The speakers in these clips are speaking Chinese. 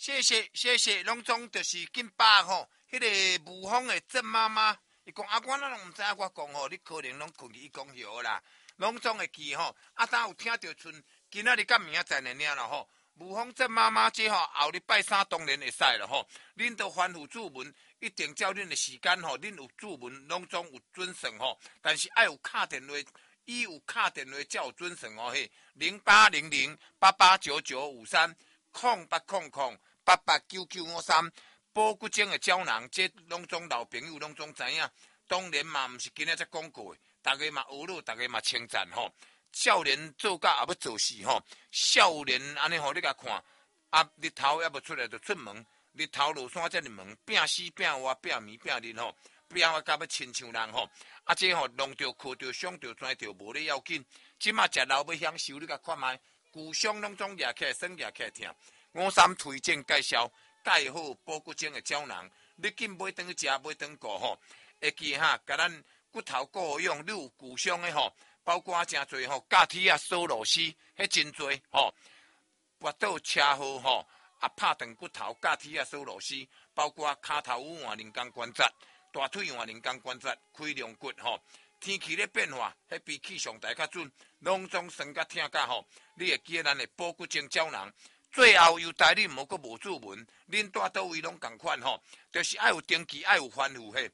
谢谢，拢总就是紧把吼，迄个吴芳的郑妈妈，伊讲我哪拢毋知影，我讲吼，你可能拢困去，伊讲晓啦，拢总会记吼。当有听到剩今仔日甲明仔载的领了吼。吴芳郑妈妈这吼，后日拜三当然会使了吼。恁都吩咐注文，一定照恁的时间吼，恁有注文，拢总有准绳吼。但是爱有敲电话，伊有敲电话才有准绳哦嘿。08008899530800889953，保骨精的胶囊，这拢总老朋友拢总知影。当然嘛，毋是今日才讲过的，大家嘛学了，大家嘛称赞吼。少年做甲也要做事吼，少年安尼吼，你甲看，日头还无出来就出门，日头落山才入门，拼死拼活拼暝拼日吼，拼活甲要亲像人吼。这吼弄着靠着伤着钻着无咧要紧，即马食老要享受，你甲看卖，骨伤拢总压起来，酸压起来疼。53推荐介绍，介好保骨精的胶囊，你紧买转去食，买转顾吼，会记哈，甲咱骨头顾好用，你有骨伤的吼。包括真侪吼，架梯啊、索螺丝，迄真侪吼，跌倒车祸吼，拍断骨头、架梯啊、索螺丝，包括骹头有换人工关节，大腿换人工关节，开量骨吼。天气咧变化，迄比气象台较准，拢总算甲听甲吼。你会记咱的保骨精胶囊，最后优待你无阁无注文，恁住倒位拢共款吼，就是爱有登记，爱有吩咐嘿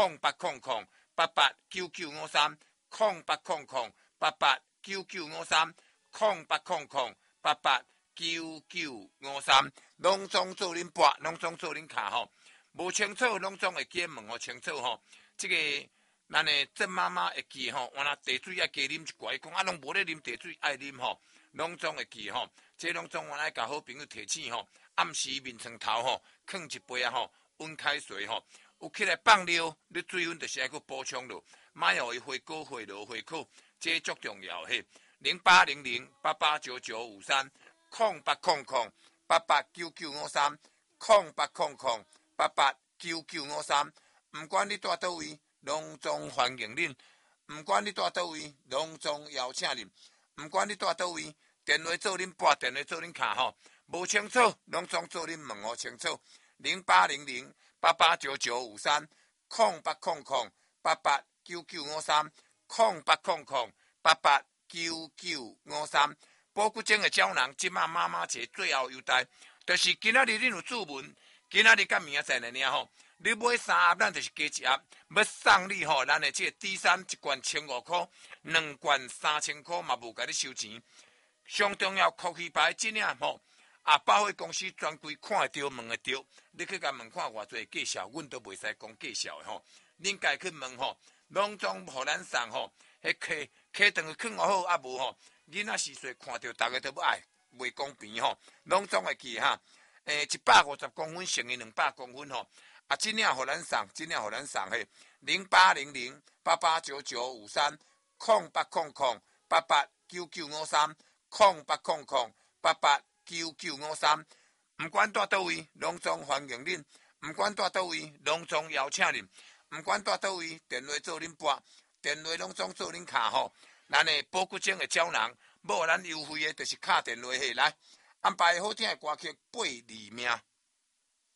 ，0800889953。0800889953，0800889953，拢总做恁拨，拢总做恁卡吼。无清楚，拢总会记问吼清楚吼。这个咱的郑妈妈会记吼，原来茶水爱加啉一罐，讲拢无咧啉茶水爱啉吼，拢总会记吼。这拢总原来甲好朋友提醒吼，暗时面床头吼，放一杯啊吼温开水吼。有起来放尿，你水分就是爱去补充咯，莫互伊回高、回落、回苦，这足重要嘿。0800889953，0800889953，毋管你住倒位，拢总欢迎恁；毋管你住倒位，拢总邀请恁；毋管你住倒位，电话做恁拨，电话做恁卡吼，无清楚，拢总做恁问互清楚。0800889953，0800889953，保骨精的胶囊，即马妈妈节最后优待，就是今仔日恁有注文，今仔日甲明仔载呢尔吼，你买3盒，咱就是加1盒，要送你吼，咱的这个 D3 一罐1500块，2罐3000块嘛无甲你收钱，上重要，酷气牌真领吼。保险公司专柜看会到、问会到，你去甲问看偌济介绍，阮都袂使讲介绍的吼。恁家去问吼，拢总互咱送吼，迄客当去囥好啊无吼，囡仔时岁看到，大家都要爱，袂公平吼，拢总会记哈。150公分乘以200公分吼，真领互咱送，真领互咱送嘿。0800889953，0800889953，毋管住倒位，拢总欢迎恁；毋管住倒位，拢总邀请恁；毋管住倒位，电话做恁拨，电话拢总做恁卡吼。咱的保骨精的胶囊，要咱优惠的，就是敲电话下来，安排好听的歌曲，8字命。